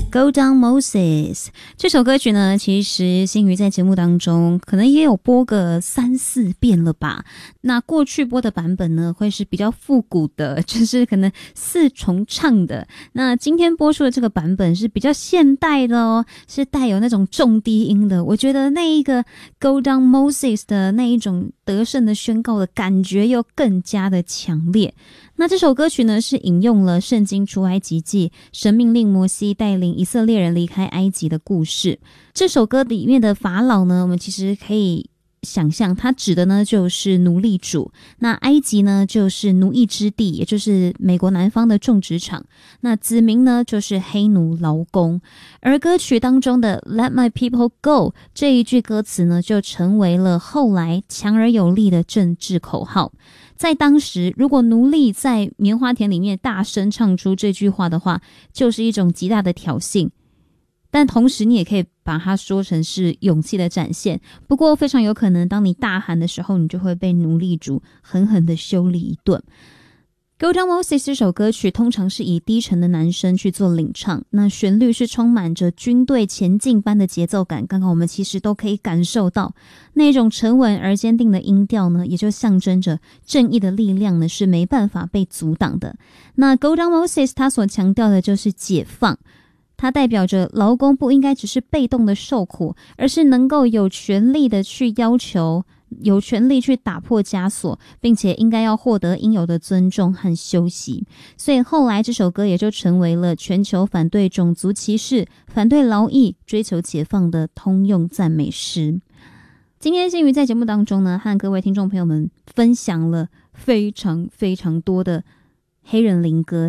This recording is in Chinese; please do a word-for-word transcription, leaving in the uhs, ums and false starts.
Go Down Moses 这首歌曲呢，其实新宇在节目当中可能也有播个三四遍了吧。那过去播的版本呢，会是比较复古的，就是可能四重唱的。那今天播出的这个版本是比较现代的哦，是带有那种重低音的。我觉得那一个 Go Down Moses 的那一种得胜的宣告的感觉又更加的强烈。那这首歌曲呢，是引用了圣经出埃及记，神命令摩西带领以色列人离开埃及的故事。这首歌里面的法老呢，我们其实可以想象，它指的呢就是奴隶主。那埃及呢就是奴役之地，也就是美国南方的种植场。那子民呢就是黑奴劳工。而歌曲当中的 Let my people go 这一句歌词呢，就成为了后来强而有力的政治口号。在当时，如果奴隶在棉花田里面大声唱出这句话的话，就是一种极大的挑衅。但同时你也可以把它说成是勇气的展现。不过非常有可能，当你大喊的时候，你就会被奴隶主狠狠的修理一顿。Go Down Moses 这首歌曲通常是以低沉的男声去做领唱，那旋律是充满着军队前进般的节奏感。刚刚我们其实都可以感受到那种沉稳而坚定的音调呢，也就象征着正义的力量呢是没办法被阻挡的。那 Go Down Moses 它所强调的就是解放，它代表着劳工不应该只是被动的受苦，而是能够有权利的去要求，有权利去打破枷锁，并且应该要获得应有的尊重和休息。所以后来这首歌也就成为了全球反对种族歧视、反对劳役、追求解放的通用赞美诗。今天新宇在节目当中呢，和各位听众朋友们分享了非常非常多的黑人灵歌，